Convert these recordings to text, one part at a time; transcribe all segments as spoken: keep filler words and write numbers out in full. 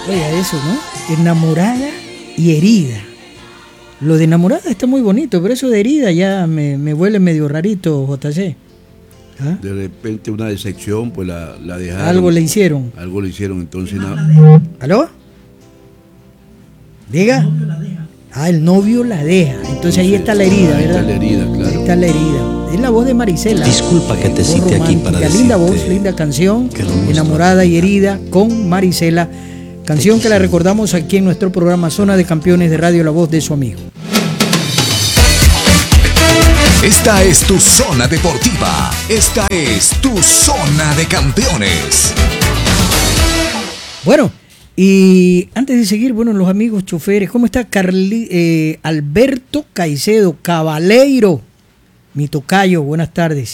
Oiga, eso, ¿no? Enamorada y herida. Lo de enamorada está muy bonito, pero eso de herida ya me, me huele medio rarito, J C. ¿Ah? De repente una decepción, pues la, la dejaron. Algo le hicieron. Algo le hicieron, entonces nada. ¿Aló? Diga. El novio la deja. Ah, el novio la deja. Entonces, Entonces ahí está la herida, ¿verdad? Ahí está la herida, claro. Ahí está la herida. Es la voz de Marisela. Disculpa que te cite aquí para decirte. Linda voz, linda canción. Enamorada y herida con Marisela. Canción que la recordamos aquí en nuestro programa Zona de Campeones de Radio La Voz de su amigo. Esta es tu zona deportiva. Esta es tu zona de campeones. Bueno, y antes de seguir, bueno, los amigos choferes, ¿cómo está Carli, eh, Alberto Caicedo, Cabaleiro, mi tocayo? Buenas tardes.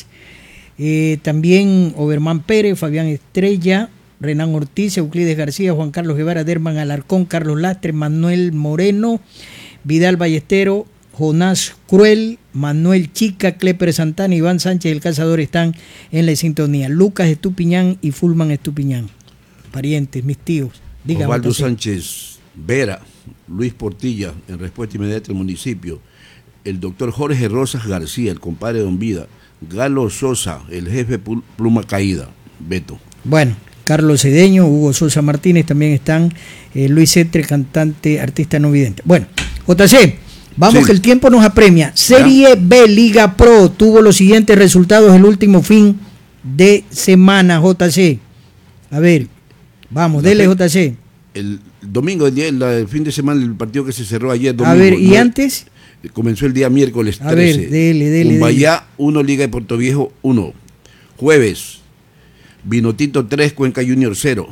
Eh, también Oberman Pérez, Fabián Estrella, Renan Ortiz, Euclides García, Juan Carlos Guevara, Derman Alarcón, Carlos Lastre, Manuel Moreno, Vidal Ballestero, Jonás Cruel, Manuel Chica, Cleper Santana, Iván Sánchez el Cazador están en la sintonía. Lucas Estupiñán y Fulman Estupiñán, parientes, mis tíos. Dígame, Osvaldo Sánchez Vera, Luis Portilla, en respuesta inmediata del municipio. El doctor Jorge Rosas García, el compadre de Don Vida. Galo Sosa, el jefe Pluma Caída. Beto. Bueno, Carlos Cedeño, Hugo Sosa Martínez también están. Eh, Luis Etre, cantante, artista no vidente. Bueno, J C, vamos, sí, que el tiempo nos apremia. Serie ¿Ya? B, Liga Pro, tuvo los siguientes resultados el último fin de semana, J C. A ver, vamos, dele, J C. El domingo, el, día, el fin de semana, el partido que se cerró ayer. Domingo, a ver, ¿y no, antes? Comenzó el día miércoles trece. A ver, dele, dele. Cumbayá uno, Liga de Puerto Viejo uno. Jueves, Vinotinto tres, Cuenca Junior cero.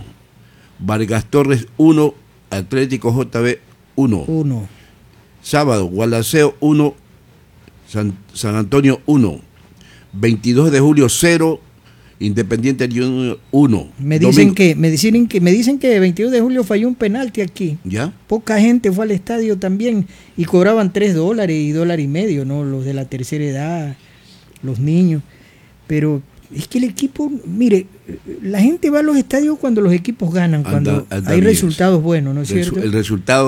Vargas Torres uno, Atlético J B uno. uno. Sábado, Gualaceo uno, San, San Antonio uno. veintidós de julio cero, Independiente Junior uno. Me dicen que me dicen que me dicen que veintidós de julio falló un penalti aquí. ¿Ya? Poca gente fue al estadio también y cobraban tres dólares y dólar y medio, ¿no? Los de la tercera edad, los niños. Pero es que el equipo, mire, la gente va a los estadios cuando los equipos ganan, cuando anda, anda hay bien. Resultados buenos, ¿no es el, cierto? El resultado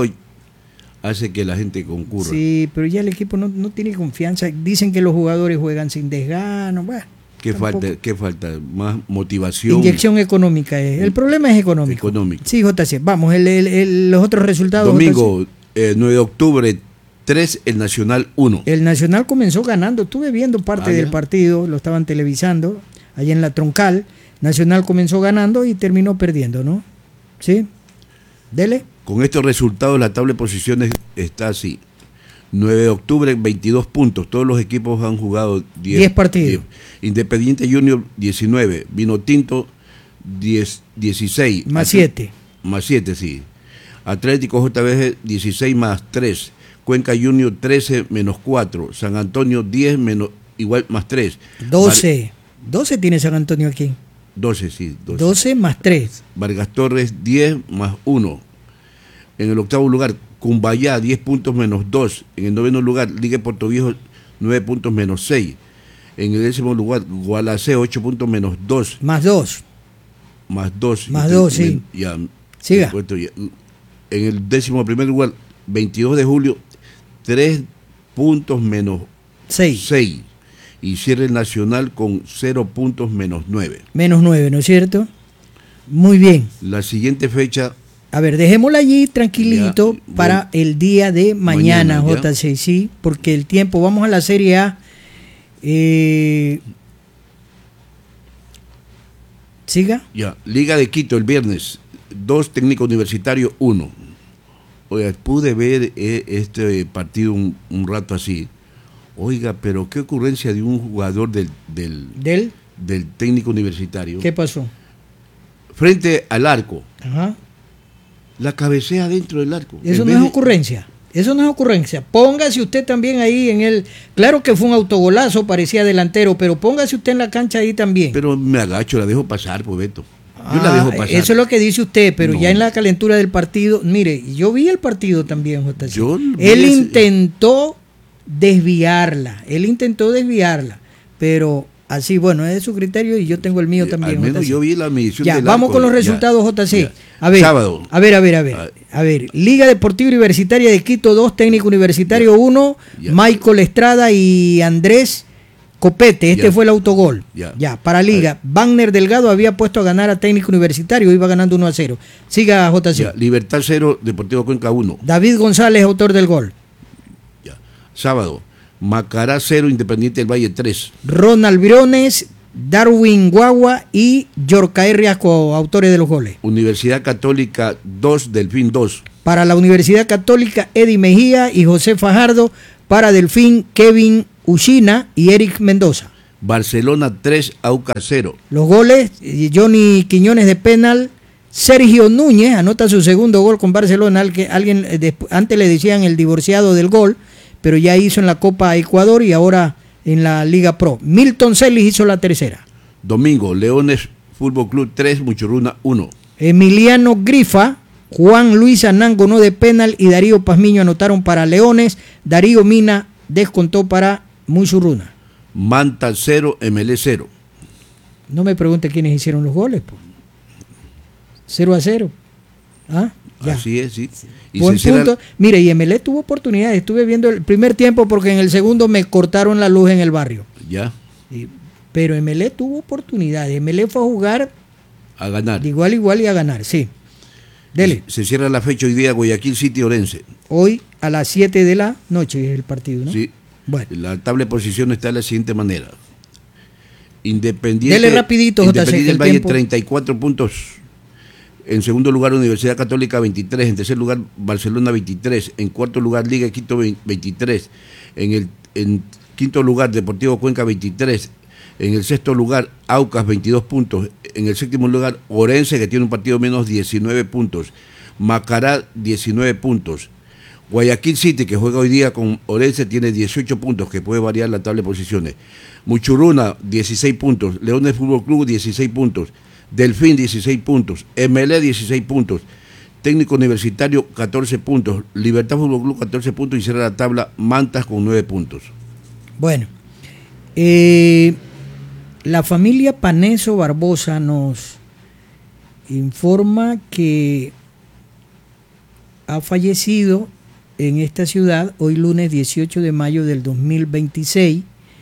hace que la gente concurra. Sí, pero ya el equipo no, no tiene confianza. Dicen que los jugadores juegan sin desgano. Bueno, ¿Qué falta, ¿Qué falta? Más motivación. Inyección económica. Es. El problema es económico. Económico. Sí, J C. Vamos, el, el, el, los otros resultados. Domingo, eh, nueve de octubre, tres, el Nacional uno. El Nacional comenzó ganando. Estuve viendo parte ah, del partido, lo estaban televisando, allá en la Troncal. Nacional comenzó ganando y terminó perdiendo, ¿no? ¿Sí? Dele. Con estos resultados, la tabla de posiciones está así. nueve de octubre, veintidós puntos. Todos los equipos han jugado diez partidos. diez. Independiente Junior, diecinueve. Vinotinto, diez, dieciséis. Más siete. Más siete, sí. Atlético J B G, dieciséis más tres. Cuenca Junior, trece menos cuatro. San Antonio, diez menos, igual más tres. doce. Var- doce tiene San Antonio aquí. doce, sí. doce, doce más tres. Vargas Torres, diez más uno. En el octavo lugar, Cumbayá, diez puntos menos dos. En el noveno lugar, Liga de Puerto Viejo, nueve puntos menos seis. En el décimo lugar, Gualaceo, ocho puntos menos dos. Más dos. Más dos. Más dos, sí. Ya, siga. Ya. En el décimo primer lugar, veintidós de julio, tres puntos menos seis. Y cierra el Nacional con cero puntos menos nueve. Menos nueve, ¿no es cierto? Muy bien. La siguiente fecha... A ver, dejémosla allí tranquilito ya, para bueno, el día de mañana, mañana J C, sí, porque el tiempo, vamos a la Serie A. Eh, ¿Siga? Ya, Liga de Quito el viernes, dos, Técnico Universitario, uno. Oiga, pude ver eh, este partido un, un rato así. Oiga, pero qué ocurrencia de un jugador del, del, ¿Del? del Técnico Universitario. ¿Qué pasó? Frente al arco. Ajá. La cabecea dentro del arco. Eso no es de... ocurrencia. Eso no es ocurrencia. Póngase usted también ahí en el... Claro que fue un autogolazo, parecía delantero, pero póngase usted en la cancha ahí también. Pero me agacho, la dejo pasar, pues Beto. Yo ah, la dejo pasar. Eso es lo que dice usted, pero no. ya en la calentura del partido... Mire, yo vi el partido también, J C. Yo Él ese... intentó desviarla. Él intentó desviarla, pero Así, bueno, es su criterio y yo tengo el mío Eh, también. Al menos J C. yo vi la medición Ya, del vamos arco, con los ya, resultados, J C. ya. A ver, Sábado. a ver, a ver, a ver. Ah. A ver, Liga Deportiva Universitaria de Quito dos, Técnico Universitario Ya. uno, Ya. Michael Estrada y Andrés Copete. Este Ya. fue el autogol. Ya. Ya, para Liga. Wagner Delgado había puesto a ganar a Técnico Universitario, iba ganando uno a cero. Siga, J C. Ya, Libertad cero, Deportivo Cuenca uno. David González, autor del gol. Ya. Sábado, Macará cero, Independiente del Valle tres. Ronald Briones, Darwin Guagua y Yorcaer Riasco, autores de los goles. Universidad Católica dos, Delfín dos. Para la Universidad Católica, Eddie Mejía y José Fajardo. Para Delfín, Kevin Ushina y Eric Mendoza. Barcelona tres, Aucas cero. Los goles, eh, Johnny Quiñones de penal, Sergio Núñez anota su segundo gol con Barcelona, al que alguien eh, despu- antes le decían el divorciado del gol, pero ya hizo en la Copa Ecuador y ahora en la Liga Pro. Milton Celis hizo la tercera. Domingo, Leones Fútbol Club tres, Muchurruna uno. Emiliano Grifa, Juan Luis Anango no de penal y Darío Pazmiño anotaron para Leones. Darío Mina descontó para Muchurruna. Manta cero, M L cero. No me pregunte quiénes hicieron los goles, pues. cero a cero. ¿Ah? Ya. Así es, sí. Y Buen se cierra- punto. Mire, y M L E tuvo oportunidades. Estuve viendo el primer tiempo porque en el segundo me cortaron la luz en el barrio. Ya, Y- pero M L E tuvo oportunidades. M L E fue a jugar a ganar. de igual a igual y a ganar, sí. Dele. Se cierra la fecha hoy día, Guayaquil City, Orense. Hoy a las siete de la noche es el partido, ¿no? Sí. Bueno. La tabla de posición está de la siguiente manera. Independiente, Dele rapidito, J C, Independiente que del el Valle, tiempo- treinta y cuatro puntos. En segundo lugar, Universidad Católica, veintitrés. En tercer lugar, Barcelona, veintitrés. En cuarto lugar, Liga de Quito, veintitrés. En el en quinto lugar, Deportivo Cuenca, veintitrés. En el sexto lugar, Aucas, veintidós puntos. En el séptimo lugar, Orense, que tiene un partido menos, diecinueve puntos. Macará, diecinueve puntos. Guayaquil City, que juega hoy día con Orense, tiene dieciocho puntos, que puede variar la tabla de posiciones. Muchurruna, dieciséis puntos. Leones Fútbol Club, dieciséis puntos. Delfín, dieciséis puntos. M L E, dieciséis puntos. Técnico Universitario, catorce puntos. Libertad Fútbol Club, catorce puntos. Y cierra la tabla Mantas con nueve puntos. Bueno, eh, la familia Paneso Barbosa nos informa que ha fallecido en esta ciudad hoy lunes dieciocho de mayo del dos mil veintiséis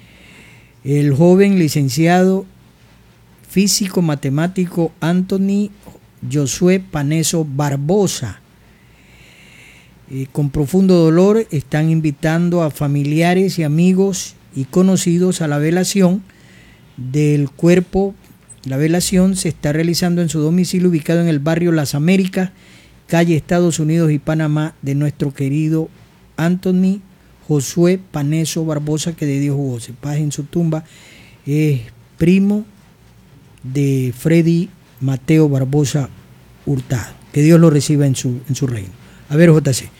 el joven licenciado físico matemático Anthony Josué Paneso Barbosa. Eh, con profundo dolor están invitando a familiares y amigos y conocidos a la velación del cuerpo. La velación se está realizando en su domicilio ubicado en el barrio Las Américas, calle Estados Unidos y Panamá, de nuestro querido Anthony Josué Paneso Barbosa, que de Dios goce. Paz en su tumba. Es primo de Freddy Mateo Barbosa Hurtado. Que Dios lo reciba en su, en su reino. A ver, J C.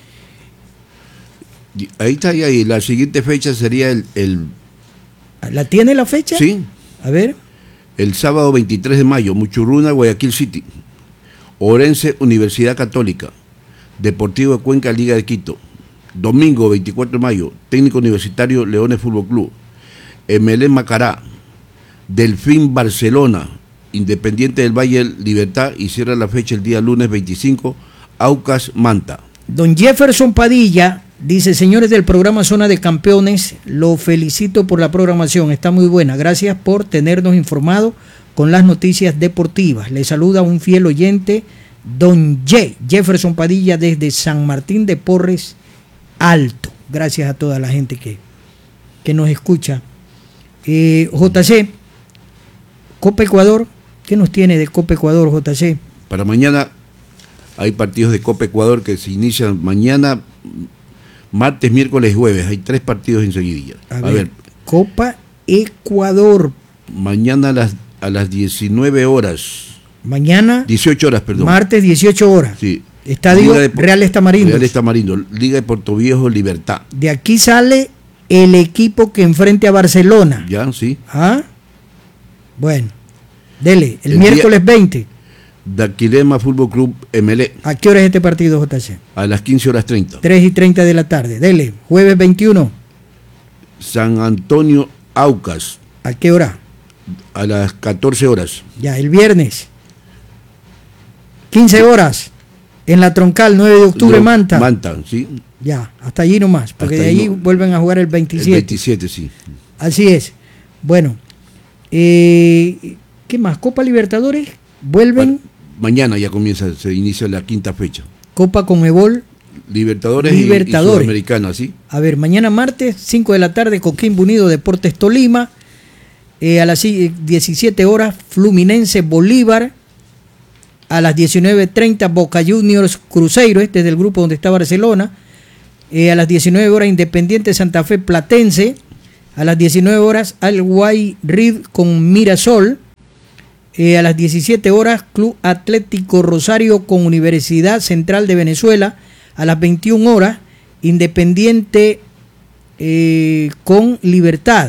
Y ahí está, y ahí. La siguiente fecha sería el, el ¿La tiene la fecha? sí, A ver. el sábado veintitrés de mayo, Muchurruna, Guayaquil City. Orense, Universidad Católica. Deportivo de Cuenca, Liga de Quito. Domingo veinticuatro de mayo, Técnico Universitario, Leones Fútbol Club. M L E Macará. Delfín Barcelona. Independiente del Valle, Libertad. Y cierra la fecha el día lunes veinticinco, Aucas Manta. Don Jefferson Padilla dice: señores del programa Zona de Campeones, lo felicito por la programación, está muy buena, gracias por tenernos informados con las noticias deportivas. Le saluda un fiel oyente, Don Ye, Jefferson Padilla, desde San Martín de Porres Alto. Gracias a toda la gente que, que nos escucha. Eh, J C, Copa Ecuador, ¿qué nos tiene de Copa Ecuador, J C? Para mañana hay partidos de Copa Ecuador que se inician mañana, martes, miércoles y jueves. Hay tres partidos enseguidilla. A, A ver, ver, Copa Ecuador. mañana a las, a las diecinueve horas, Mañana, dieciocho horas, perdón. martes, dieciocho horas. Sí. Estadio Liga de- Real Estamarindos. Real Estamarindo, Liga de Puerto Viejo, Libertad. De aquí sale el equipo que enfrente a Barcelona. ¿Ya? Sí. ¿Ah? Bueno, dele, el, El miércoles veinte. Daquilema Fútbol Club M L E, ¿A qué hora es este partido, J C? a las quince horas treinta. tres y treinta de la tarde. Dele, jueves veintiuno. San Antonio Aucas, ¿A qué hora? A las catorce horas. Ya, el viernes. quince horas. En la Troncal, nueve de octubre, Lo, Manta. Manta, sí. Ya, hasta allí nomás, porque Hasta de ahí ahí no. vuelven a jugar el veintisiete. El veintisiete, sí. Así es. Bueno, eh, ¿qué más? Copa Libertadores, vuelven. Mañana ya comienza, se inicia la quinta fecha. Copa Conmebol. Libertadores, Libertadores. y, y Sudamericana, ¿sí? A ver, mañana martes, cinco de la tarde, Coquimbo Unido, Deportes Tolima. Eh, a las diecisiete horas, Fluminense Bolívar. A las diecinueve treinta, Boca Juniors Cruzeiro, este es del grupo donde está Barcelona. Eh, a las diecinueve horas, Independiente Santa Fe Platense. A las diecinueve horas, Al Guay Rid con Mirasol. Eh, a las diecisiete horas, Club Atlético Rosario con Universidad Central de Venezuela. A las veintiuna horas, Independiente eh, con Libertad.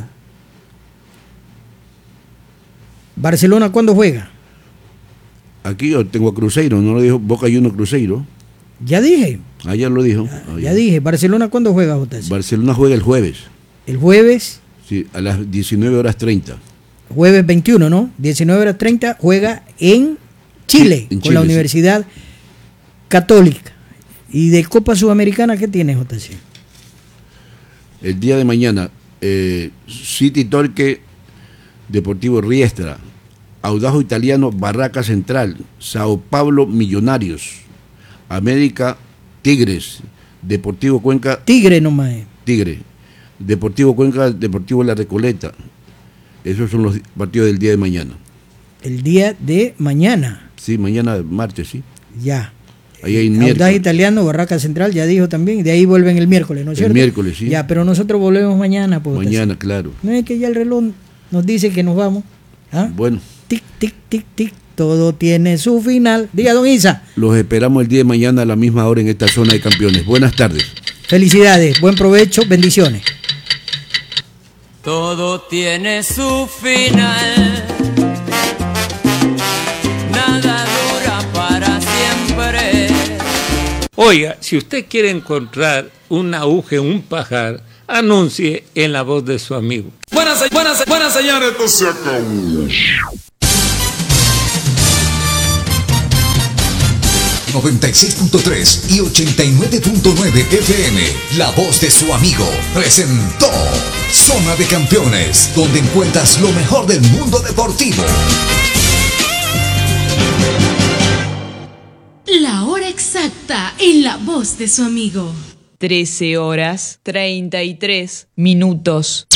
¿Barcelona cuándo juega? Aquí yo tengo a Cruzeiro, no lo dijo Boca Juniors Cruzeiro. Ya dije. Ayer lo dijo. Ya, Ayer. ya dije. ¿Barcelona cuándo juega, J C? Barcelona juega el jueves. El jueves. Sí, a las diecinueve horas treinta. Jueves veintiuno, ¿no? diecinueve horas treinta juega en Chile, Sí, en con Chile, la sí. Universidad Católica. ¿Y de Copa Sudamericana qué tiene, J C? El día de mañana, eh, City Torque, Deportivo Riestra, Audajo Italiano, Barraca Central, Sao Paulo Millonarios, América Tigres, Deportivo Cuenca, Tigre nomás. eh. Tigre, Deportivo Cuenca, Deportivo La Recoleta. Esos son los partidos del día de mañana. El día de mañana. Sí, mañana martes, sí. Ya. Ahí hay Audax miércoles. Italiano, Barraca Central, ya dijo también. De ahí vuelven el miércoles, ¿no es El cierto? miércoles, sí. Ya, pero nosotros volvemos mañana. Pues, Mañana, claro. no es que ya el reloj nos dice que nos vamos. ¿Ah? Bueno, Tic, tic, tic, tic. Todo tiene su final. Diga, don Isa. los esperamos el día de mañana a la misma hora en esta zona de campeones. Buenas tardes. Felicidades, buen provecho, bendiciones. Todo tiene su final. Nada dura para siempre. Oiga, si usted quiere encontrar un aguja en un pajar, anuncie en la voz de su amigo. Buenas, buenas, buenas señores, esto se acabó. noventa y seis punto tres y ochenta y nueve punto nueve F M, La Voz de su Amigo, presentó Zona de Campeones, donde encuentras lo mejor del mundo deportivo. La hora exacta en La Voz de su Amigo. trece horas treinta y tres minutos.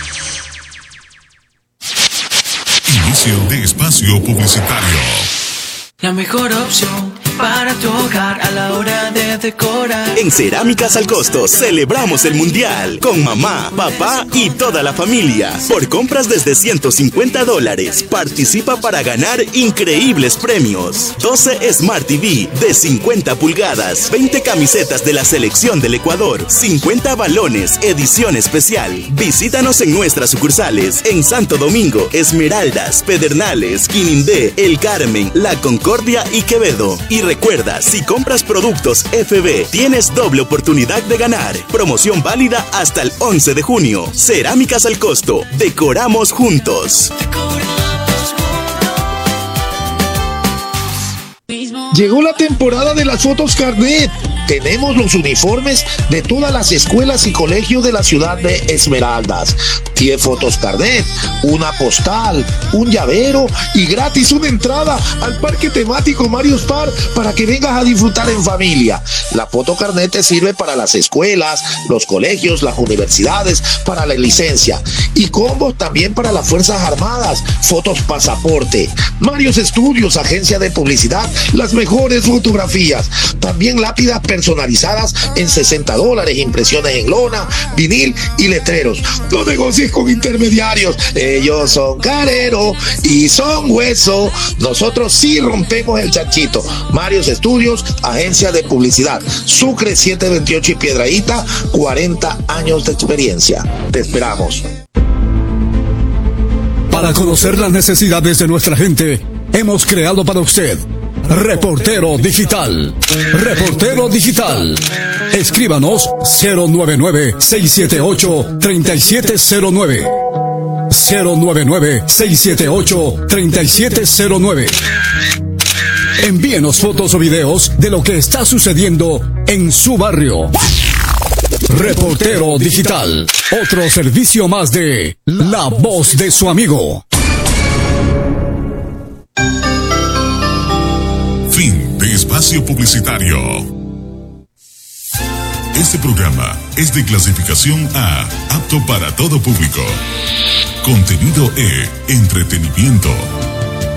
Inicio de espacio publicitario. La mejor opción para tu hogar a la hora de decorar. En Cerámicas al Costo celebramos el Mundial con mamá, papá y toda la familia. Por compras desde ciento cincuenta dólares, participa para ganar increíbles premios. doce Smart T V de cincuenta pulgadas, veinte camisetas de la selección del Ecuador, cincuenta balones, edición especial. Visítanos en nuestras sucursales en Santo Domingo, Esmeraldas, Pedernales, Quinindé, El Carmen, La Concordia y Quevedo. Y recuerda, si compras productos F B, tienes doble oportunidad de ganar. Promoción válida hasta el once de junio. Cerámicas al Costo. Decoramos juntos. Llegó la temporada de las fotos carnet. Tenemos los uniformes de todas las escuelas y colegios de la ciudad de Esmeraldas. diez fotos carnet, una postal, un llavero y gratis una entrada al parque temático Marius Park para que vengas a disfrutar en familia. La foto carnet te sirve para las escuelas, los colegios, las universidades, para la licencia. Y combos también para las Fuerzas Armadas. Fotos pasaporte. Marius Estudios, agencia de publicidad, las mejores fotografías. También lápidas personalizadas en sesenta dólares, impresiones en lona, vinil y letreros. No negocies con intermediarios, ellos son carero y son hueso. Nosotros sí rompemos el chanchito. Marios Estudios, agencia de publicidad, Sucre setecientos veintiocho y Piedradita, cuarenta años de experiencia. Te esperamos. Para conocer las necesidades de nuestra gente, hemos creado para usted Reportero Digital. Reportero Digital. Escríbanos cero nueve nueve, seis siete ocho, tres siete cero nueve. cero nueve nueve, seis siete ocho, tres siete cero nueve. Envíenos fotos o videos de lo que está sucediendo en su barrio. Reportero Digital, otro servicio más de La Voz de su Amigo. Fin de espacio publicitario. Este programa es de clasificación A, apto para todo público. Contenido E, entretenimiento.